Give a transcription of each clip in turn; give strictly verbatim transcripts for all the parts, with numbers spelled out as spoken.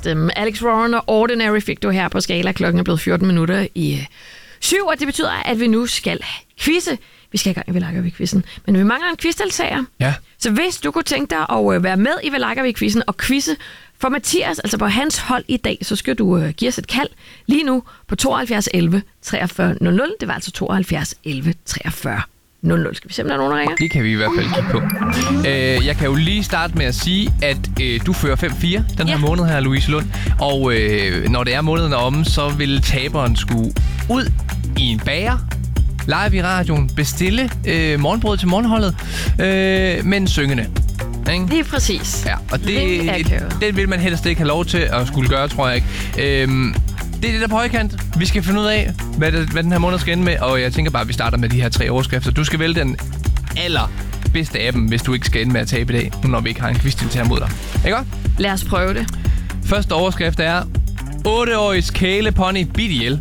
stemme. Alex Warren og Ordinary fik du her på Skala. Klokken er blevet fjorten minutter i øh, syv, og det betyder, at vi nu skal quizze. Vi skal i gang i Velagervik-quizzen, men vi mangler en quizdeltager. Ja. Så hvis du kunne tænke dig at øh, være med i Velagervik-quizzen og quizze for Mathias, altså på hans hold i dag, så skal du øh, give os et kald lige nu på tooghalvfjerds elleve treogfyrre nul nul. Det var altså tooghalvfjerds elleve treogfyrre nul nul. Skal vi se, om der er nogen, der ringer? Det kan vi i hvert fald kigge på. Øh, jeg kan jo lige starte med at sige, at øh, du fører fem fire den her ja. måned her, Louise Lund. Og øh, når det er måneden omme, så vil taberen skulle ud i en bager, live i radioen, bestille øh, morgenbrød til morgenholdet, øh, men syngende. Ikke? Lige præcis. Ja, og det, det, det vil man helst ikke have lov til at skulle gøre, tror jeg ikke. Øhm, det er det der på højkant. Vi skal finde ud af, hvad, det, hvad den her måned skal ende med, og jeg tænker bare, at vi starter med de her tre overskrifter. Du skal vælge den allerbedste af dem, hvis du ikke skal ende med at tabe i dag, nu når vi ikke har en quiz-deltager mod dig. Ikke godt? Lad os prøve det. Første overskrift er otteårigs kælepony bidt ihjel.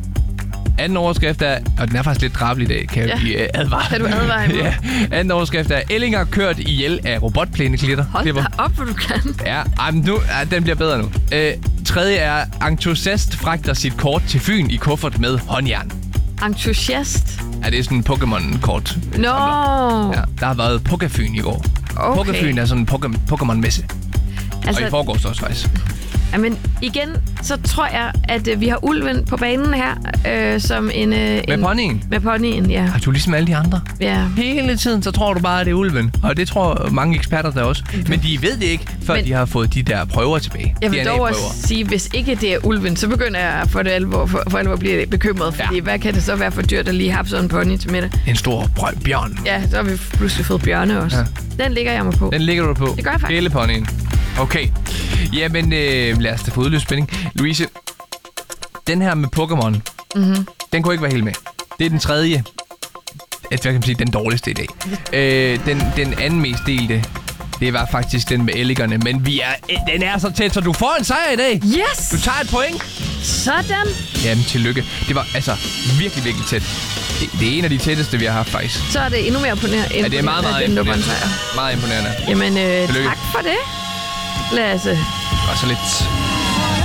Anden overskrift er, og den er faktisk lidt drabelig i dag, kan jeg ja. advare. Kan du advare imod? Ja. Anden overskrift er, Ellinger kørt ihjel af robotplæneklitter. Hold da op, hvor du kan. Ja, ej, men nu, ja, den bliver bedre nu. Øh, tredje er, entusiast fragter sit kort til Fyn i kuffert med håndjern. Entusiast? Ja, det er sådan en Pokémon-kort. Nå! No. Ja, der har været Pokéfyn i går. Okay. Pokéfyn er sådan en Pokémon-messe. Altså, og i forgårs også faktisk. Jamen, igen, så tror jeg, at øh, vi har ulven på banen her, øh, som en... Øh, med en, ponyen? Med ponyen, ja. Og du er ligesom alle de andre. Ja. Hele tiden, så tror du bare, at det er ulven. Og det tror mange eksperter der også. Okay. Men de ved det ikke, før Men, de har fået de der prøver tilbage. Jeg vil dog også sige, hvis ikke det er ulven, så begynder jeg for det alvor, for, for alvor at blive bekymret. Fordi ja. hvad kan det så være for dyrt at lige have sådan en pony til middag? En stor brød bjørn. Ja, så har vi pludselig fået bjørne også. Ja. Den ligger jeg mig på. Den ligger du på? Det gør jeg faktisk. Hele ponyen. Okay. Jamen, øh, lad os da få udløst spænding. Louise, den her med Pokémon, mm-hmm. den kunne ikke være helt med. Det er den tredje. Hvad kan man sige? Den dårligste i dag. øh, den, den anden mest delte, det var faktisk den med Elligerne. Men vi er, den er så tæt, så du får en sejr i dag. Yes! Du tager et point. Sådan. Jamen, tillykke. Det var altså virkelig, virkelig tæt. Det, det er en af de tætteste, vi har haft faktisk. Så er det endnu mere imponerende. Ja, det er meget, meget imponerende. Meget imponerende. Jamen, øh, tak for det, Lasse. Og så lidt